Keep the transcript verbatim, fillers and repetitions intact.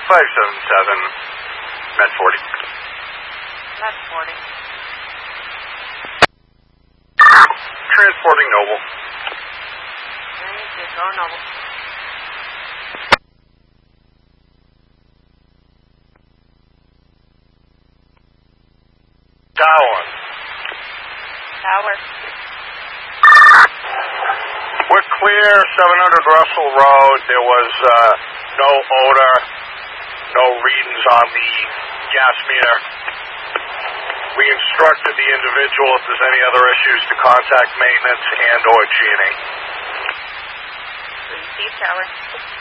five seven seven, Met forty. Met forty. Transporting Noble. Thank you. Go Noble. Tower. Tower. We're clear, seven hundred Russell Road. There was uh, no odor, no readings on the gas meter. We instructed the individual if there's any other issues to contact maintenance and or G and E. Receive tower.